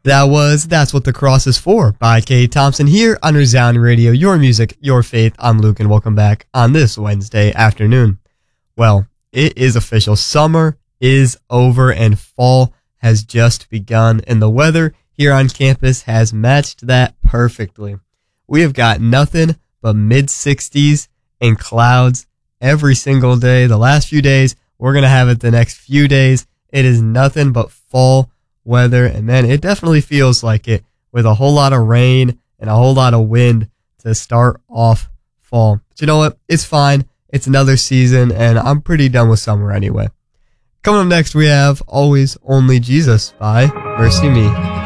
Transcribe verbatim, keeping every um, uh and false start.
That was That's What the Cross Is For by Kate Thompson here on Resound Radio, your music, your faith. I'm Luke, and welcome back on this Wednesday afternoon. Well, it is official. Summer is over and fall has just begun, and the weather here on campus has matched that perfectly. We have got nothing but mid sixties and clouds every single day. The last few days, we're going to have it the next few days. It is nothing but fall weather, and man, it definitely feels like it with a whole lot of rain and a whole lot of wind to start off fall. But you know what? It's fine. It's another season, and I'm pretty done with summer anyway. Coming up next, we have Always Only Jesus by Mercy Me.